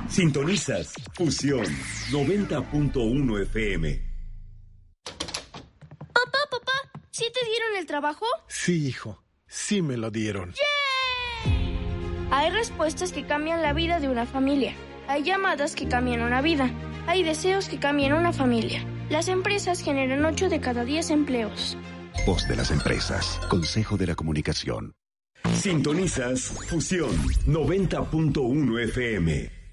Sintonizas Fusión 90.1 FM. Papá, ¿sí te dieron el trabajo? Sí, hijo, sí me lo dieron. ¡Yay! Hay respuestas que cambian la vida de una familia. Hay llamadas que cambian una vida. Hay deseos que cambian una familia. Las empresas generan 8 de cada 10 empleos. Voz de las empresas. Consejo de la Comunicación. Sintonizas Fusión 90.1 FM.